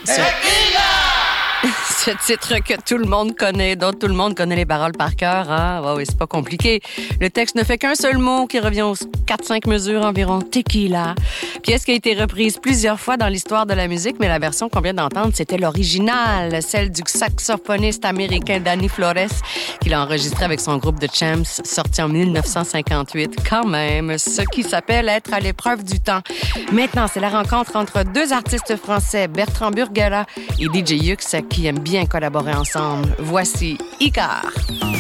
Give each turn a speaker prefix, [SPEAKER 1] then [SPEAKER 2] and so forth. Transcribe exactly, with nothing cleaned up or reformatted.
[SPEAKER 1] Ce... Ce titre que tout le monde connaît, dont tout le monde connaît les paroles par cœur, hein? Oh, oui, c'est pas compliqué. Le texte ne fait qu'un seul mot qui revient aux quatre cinq mesures environ, tequila. Pièce qui a été reprise plusieurs fois dans l'histoire de la musique, mais la version qu'on vient d'entendre, c'était l'original, celle du saxophoniste américain Danny Flores, qu'il a enregistré avec son groupe The Champs, sorti en dix-neuf cent cinquante-huit. Quand même, ce qui s'appelle être à l'épreuve du temps. Maintenant, c'est la rencontre entre deux artistes français, Bertrand Burgala et D J Yux, qui aiment bien collaborer ensemble. Voici Icar.